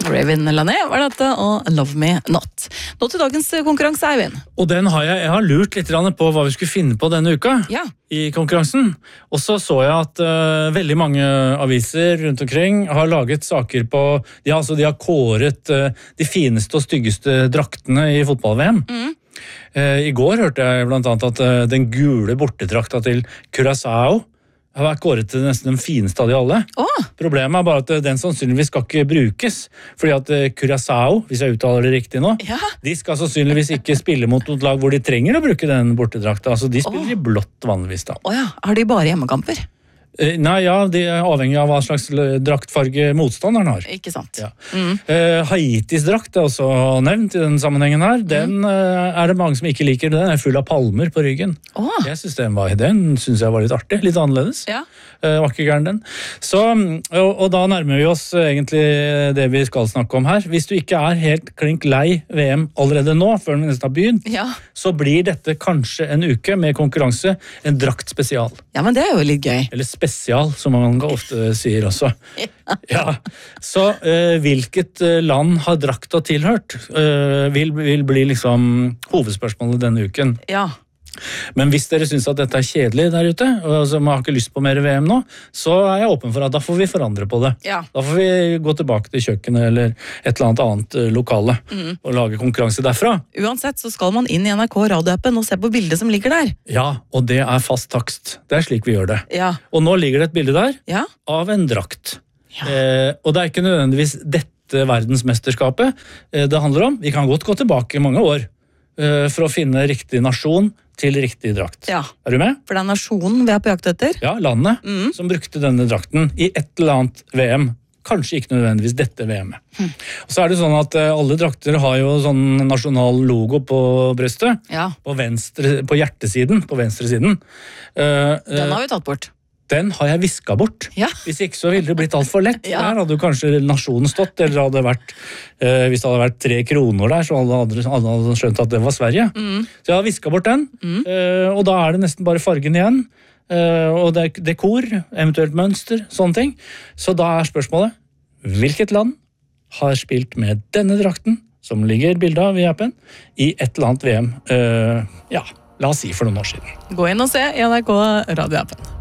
Raven Lané var dette, og Love Me Not. Nå til dagens konkurranse, Eivind. Og den har jeg har lurt litt på hva vi skulle finne på denne uka i konkurransen. Og så jeg at veldig mange aviser rundt omkring har laget saker på, de har kåret de fineste og styggeste draktene i fotball-VM. I går hørte jeg blant annet at den gule bortedrakta til Curaçao har vært kåret til nesten den fineste av de alle. Problemet er bare at den sannsynligvis skal ikke brukes, fordi at Curaçao, hvis jeg uttaler det riktig nå, de skal sannsynligvis ikke spille mot noe lag hvor de trenger å bruke den bortedrakta. Altså de spiller i blått vanligvis da. Har de bare hjemmekamper? Nei, de er avhengig av hva slags draktfarge motstanderen har. Ikke sant. Haitis drakt er også nevnt i den sammenhengen her. Den er det mange som ikke liker. Den er full av palmer på ryggen. Jeg synes den synes jeg var litt artig, litt annerledes. Var ikke gæren den. Så, og da nærmer vi oss egentlig det vi skal snakke om her. Hvis du ikke er helt klink lei VM allerede nå, før den nesten har begynt, så blir dette kanskje en uke med konkurranse, en drakt spesial. Ja, men det er jo litt gøy. Eller spesial, som man ofte sier også. Så hvilket land har drakta tilhørt, vil bli liksom hovedspørsmålet denne uken. Men hvis dere synes at dette er kjedelig der ute, og som har ikke lyst på mer VM nå, så er jeg åpen for at da får vi forandre på det. Da får vi gå tilbake til kjøkkenet eller et eller annet lokale og lage konkurranse derfra. Uansett så skal man inn i NRK radioappen og se på bildet som ligger der. Ja, og det er fast takst. Det er slik vi gjør det. Og nå ligger det et bilde der av en drakt. Og det er ikke nødvendigvis dette verdensmesterskapet det handler om. Vi kan godt gå tilbake mange år for å finne riktig nasjon til riktig drakt. Er du med? For det er nasjonen vi er på jakt etter. Ja, landet som brukte denne drakten i et eller annet VM. Kanskje ikke nødvendigvis dette VM-et. Og så er det sånn at alle drakter har jo sånn nasjonal logo på brøstet. På hjertesiden, på venstre siden. Den har vi tatt bort. Den har jeg visket bort. Hvis ikke så ville det blitt alt for lett. Der hadde jo kanskje nasjonen stått, eller hadde vært, hvis det hadde vært 3 kroner der, så alle hadde skjønt at det var Sverige. Så jeg har visket bort den, og da er det nesten bare fargen igjen, og det er dekor, eventuelt mønster, sånne ting. Så da er spørsmålet, hvilket land har spilt med denne drakten, som ligger bildet av i appen, i et eller annet VM, la oss si for noen år siden. Gå inn og se i NRK radioappen.